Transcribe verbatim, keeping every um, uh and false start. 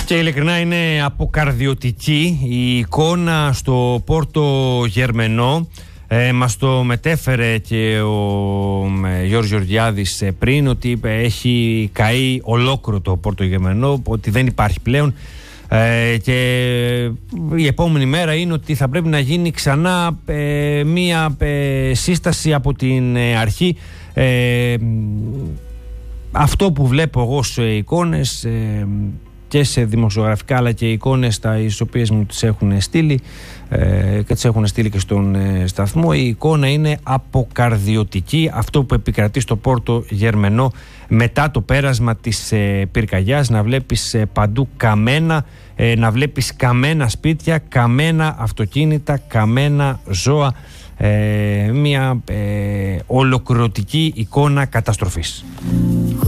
Και ειλικρινά είναι αποκαρδιωτική η εικόνα στο Πόρτο Γερμενό. Ε, μας το μετέφερε και ο ε, Γιώργος Γεωργιάδης ε, πριν, ότι είπε, έχει καεί ολόκληρο το Πόρτο Γερμενό, ότι δεν υπάρχει πλέον, ε, και η επόμενη μέρα είναι ότι θα πρέπει να γίνει ξανά ε, μία ε, σύσταση από την ε, αρχή. ε, αυτό που βλέπω εγώ σε εικόνες ε, και σε δημοσιογραφικά, αλλά και εικόνες τις οποίες μου τις έχουν στείλει ε, και τις έχουν στείλει και στον ε, σταθμό, η εικόνα είναι αποκαρδιωτική. Αυτό που επικρατεί στο Πόρτο Γερμενό μετά το πέρασμα της ε, πυρκαγιάς, να βλέπεις ε, παντού καμένα, ε, να βλέπεις καμένα σπίτια, καμένα αυτοκίνητα, καμένα ζώα, ε, μια ε, ολοκληρωτική εικόνα καταστροφής.